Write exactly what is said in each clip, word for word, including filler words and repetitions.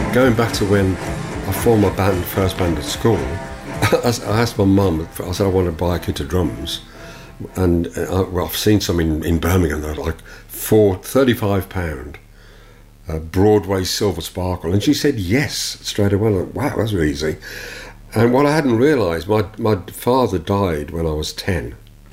going back to when I formed my band, first band at school, I asked my mum, I said I want to buy a kit of drums, and I, well, I've seen some in, in Birmingham that are like four, thirty-five pounds, uh, Broadway Silver Sparkle, and she said yes straight away. Like, wow, that's really easy. And what I hadn't realised, my, my father died when I was ten,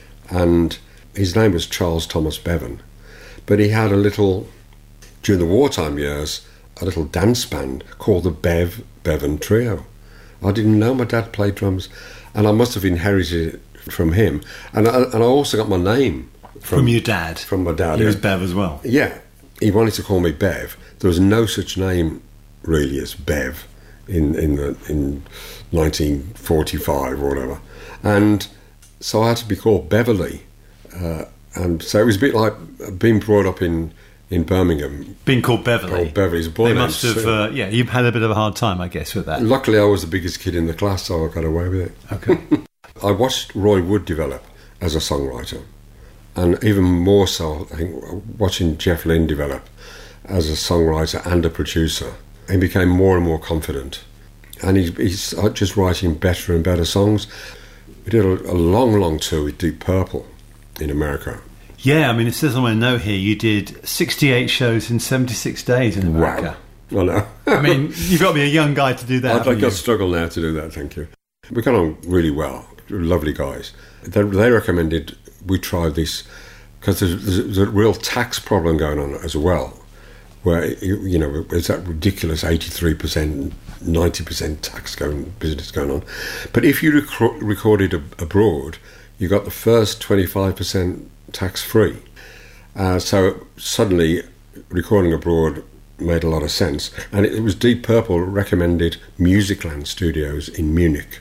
and his name was Charles Thomas Bevan, but he had a little, during the wartime years, a little dance band called the Bev Bevan Trio. I didn't know my dad played drums, and I must have inherited it from him. And I, and I also got my name from, from your dad. From my dad. He was Bev as well. Yeah, he wanted to call me Bev. There was no such name really as Bev in in the, in nineteen forty-five or whatever, and so I had to be called Beverly, uh, and so it was a bit like being brought up in. In Birmingham. Being called Beverly. Oh, Beverly's a boy. They must have, uh, yeah, you've had a bit of a hard time, I guess, with that. Luckily, I was the biggest kid in the class, so I got away with it. Okay. I watched Roy Wood develop as a songwriter, and even more so, I think, watching Jeff Lynne develop as a songwriter and a producer. He became more and more confident, and he, he's just writing better and better songs. We did a, a long, long tour with Deep Purple in America. Yeah, I mean, it says on my note here you did sixty-eight shows in seventy-six days in America. Wow. I know. I mean, you've got to be a young guy to do that. I'd like to struggle now to do that, thank you. We got on really well. Lovely guys. They, they recommended we try this because there's, there's a real tax problem going on as well, where, you know, there's that ridiculous eighty-three percent, ninety percent tax going business going on. But if you rec- recorded ab- abroad, you got the first twenty-five percent tax-free. Uh, so suddenly recording abroad made a lot of sense. And it, it was Deep Purple recommended Musicland Studios in Munich.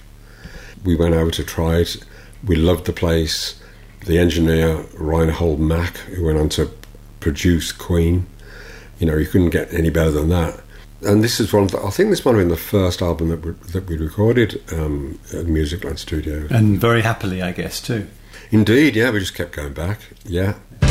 We went over to try it. We loved the place. The engineer, Reinhold Mack, who went on to produce Queen, you know, you couldn't get any better than that. And this is one of the, I think this might have been the first album that we, that we recorded um, at Musicland Studios. And very happily, I guess, too. Indeed, yeah, we just kept going back, yeah.